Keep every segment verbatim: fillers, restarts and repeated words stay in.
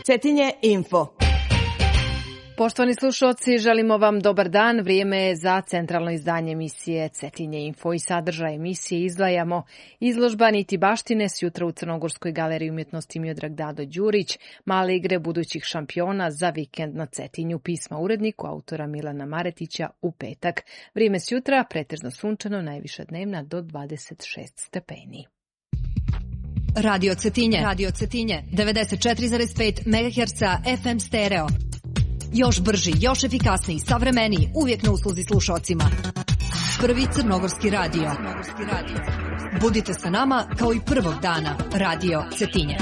Cetinje Info. Poštovani slušalci, želimo vam dobar dan. Vrijeme je za centralno izdanje emisije Cetinje Info i sadržaj emisije izdvajamo izložba Niti baštine s jutra u Crnogorskoj galeriji umjetnosti Miodrag Dado Đurić, male igre budućih šampiona za vikend na Cetinju, pisma uredniku autora Milana Maretića u petak. Vrijeme s jutra pretežno sunčano, najviša dnevna do dvadeset šest stepeni. Radio Cetinje, Radio Cetinje, devedeset četiri zarez pet megaherca F M stereo. Još brži, još efikasniji, savremeniji, uvijek na usluzi slušalcima. Prvi crnogorski radio. Budite sa nama kao i prvog dana. Radio Cetinje.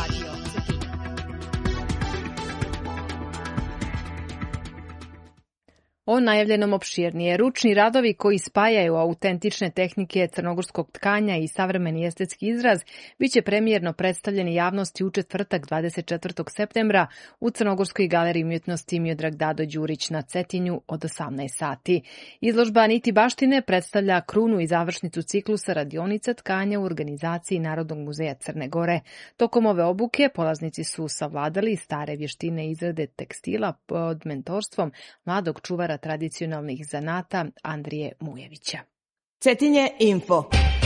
O najavljenom opširnije. Ručni radovi koji spajaju autentične tehnike crnogorskog tkanja i savremeni estetski izraz biće premijerno predstavljeni javnosti u četvrtak dvadeset četvrtog septembra u Crnogorskoj galeriji umjetnosti Miodrag Dado Đurić na Cetinju od osamnaest sati. Izložba Niti baštine predstavlja krunu i završnicu ciklusa radionica tkanja u organizaciji Narodnog muzeja Crne Gore. Tokom ove obuke polaznici su savladali stare vještine izrade tekstila pod mentorstvom mladog čuvara tradicionalnih zanata Andrije Mujevića. Cetinje Info.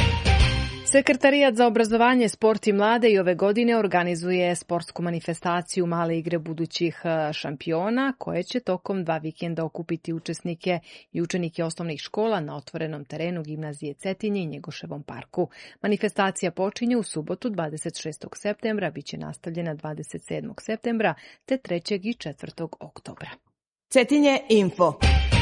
Sekretarijat za obrazovanje, sport i mlade i ove godine organizuje sportsku manifestaciju male igre budućih šampiona, koje će tokom dva vikenda okupiti učesnike i učenike osnovnih škola na otvorenom terenu gimnazije Cetinje i Njegoševom parku. Manifestacija počinje u subotu dvadeset šestog septembra, bit će nastavljena dvadeset sedmog septembra te trećeg i četvrtog oktobra. Cetinje Info.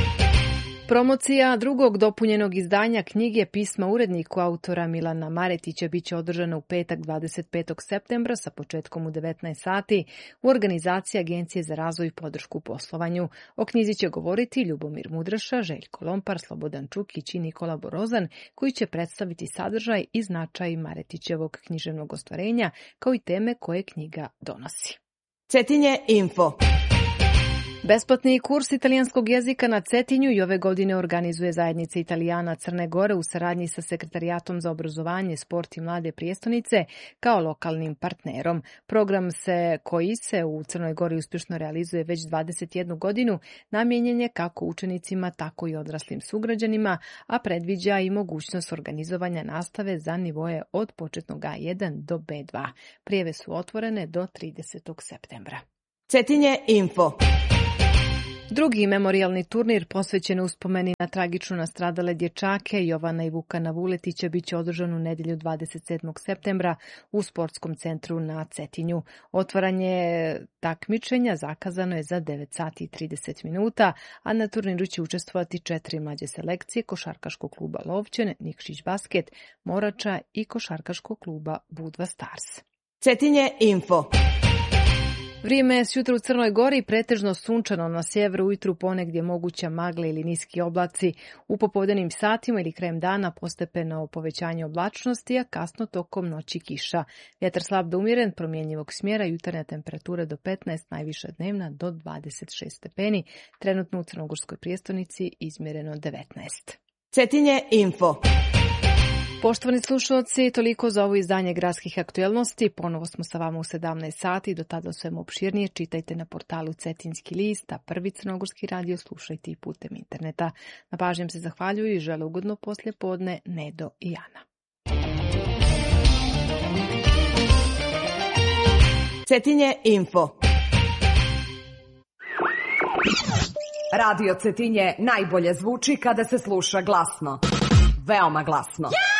Promocija drugog dopunjenog izdanja knjige Pisma uredniku autora Milana Maretića biće održana u petak dvadeset petog septembra sa početkom u devetnaest sati u organizaciji Agencije za razvoj i podršku poslovanju. O knjizi će govoriti Ljubomir Mudraša, Željko Lompar, Slobodan Čukić i Nikola Borozan, koji će predstaviti sadržaj i značaj Maretićevog književnog ostvarenja kao i teme koje knjiga donosi. Cetinje Info. Besplatni kurs italijanskog jezika na Cetinju i ove godine organizuje Zajednica Italijana Crne Gore u saradnji sa Sekretarijatom za obrazovanje, sport i mlade prijestolnice kao lokalnim partnerom. Program se koji se u Crnoj Gori uspješno realizuje već dvadeset jednu godinu, namijenjen je kako učenicima, tako i odraslim sugrađanima, a predviđa i mogućnost organizovanja nastave za nivoje od početnog A jedan do B dva. Prijave su otvorene do tridesetog septembra. Cetinje Info. Drugi memorijalni turnir posvećen uspomeni na tragično nastradale dječake Jovana i Vukana Vuletića biće održan u nedjelju dvadeset sedmog septembra u sportskom centru na Cetinju. Otvaranje takmičenja zakazano je za devet sati i trideset minuta, a na turniru će učestvovati četiri mlađe selekcije košarkaškog kluba Lovćen, Nikšić Basket, Morača i košarkaškog kluba Budva Stars. Cetinje Info. Vrijeme je sjutra u Crnoj Gori pretežno sunčano, na sjeveru ujutru ponegdje moguća magla ili niski oblaci. U popodnevnim satima ili krajem dana postepeno povećanje oblačnosti, a kasno tokom noći kiša. Vjetar slab do umjeren, promjenjivog smjera, jutarnja temperatura do petnaest, najviša dnevna do dvadeset šest stepeni. Trenutno u Crnogorskoj prijestolnici izmjereno devetnaest. Cetinje Info. Poštovani slušalci, toliko za ovo izdanje gradskih aktuelnosti. Ponovo smo sa vama u sedamnaest sati, do tada svemu opširnije čitajte na portalu Cetinski list, a Prvi crnogorski radio slušajte i putem interneta. Na pažnjem se zahvaljuju i žele ugodno poslijepodne Nedo i Ana. Cetinje Info. Radio Cetinje najbolje zvuči kada se sluša glasno. Veoma glasno.